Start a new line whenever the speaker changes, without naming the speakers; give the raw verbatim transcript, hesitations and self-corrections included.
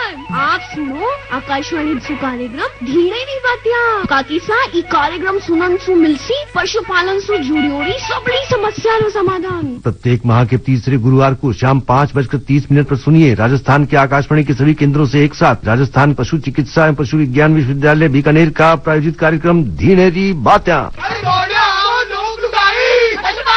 नमस्कार। आप सुनो आकाशवाणी जो कार्यक्रम धीरे नी बात्या काकी सा ई कार्यक्रम सुनन सु मिलसी पशुपालन से जुड़ी हुई सबली समस्या नो समाधान।
प्रत्येक माह के तीसरे गुरुवार को शाम पाँच बजकर तीस मिनट पर सुनिए राजस्थान के आकाशवाणी के सभी केंद्रों से एक साथ राजस्थान पशु चिकित्सा एवं पशु विज्ञान विश्वविद्यालय बीकानेर का प्रायोजित कार्यक्रम धीरे नी बात्या।